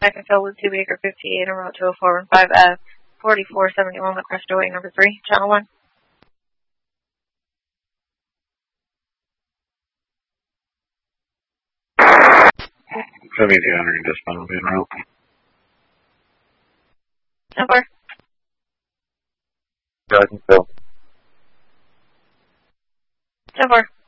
second fill with 2 Baker 58 en route to 0415 4471 La Cresta Way, number 3, channel 1. Heavy 200 dispatch will be en route. 10-4. Second fill. 10-4.